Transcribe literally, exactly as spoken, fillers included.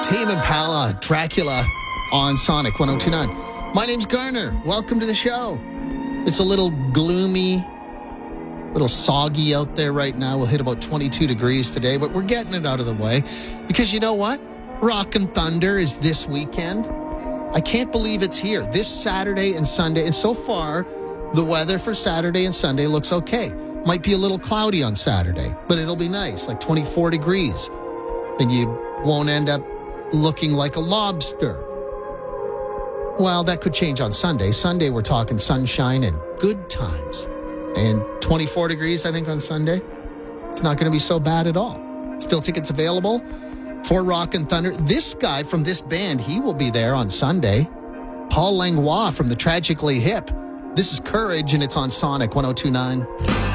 Tame Impala, Dracula on Sonic one oh two point nine. My name's Garner. Welcome to the show. It's a little gloomy, a little soggy out there right now. We'll hit about twenty-two degrees today, but we're getting it out of the way because you know what? Rockin' Thunder is this weekend. I can't believe it's here. This Saturday and Sunday, and so far, the weather for Saturday and Sunday looks okay. Might be a little cloudy on Saturday, but it'll be nice, like twenty-four degrees. And you won't end up looking like a lobster. Well, that could change on Sunday. Sunday, we're talking sunshine and good times. And twenty-four degrees, I think, on Sunday. It's not going to be so bad at all. Still tickets available for Rockin' Thunder. This guy from this band, he will be there on Sunday. Paul Langlois from the Tragically Hip. This is Courage, and it's on Sonic one oh two point nine.